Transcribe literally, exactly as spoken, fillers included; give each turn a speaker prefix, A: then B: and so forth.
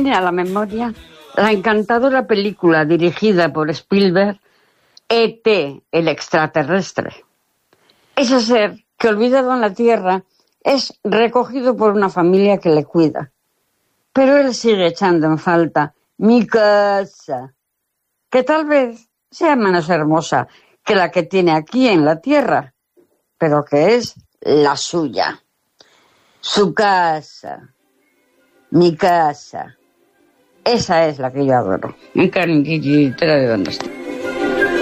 A: viene a la memoria la encantadora película dirigida por Spielberg, E T, el extraterrestre. Ese ser que, olvidado en la Tierra, es recogido por una familia que le cuida. Pero él sigue echando en falta mi casa, que tal vez sea menos hermosa que la que tiene aquí en la Tierra, pero que es la suya. Su casa, mi casa, esa es la que yo adoro. En carne, de dónde está.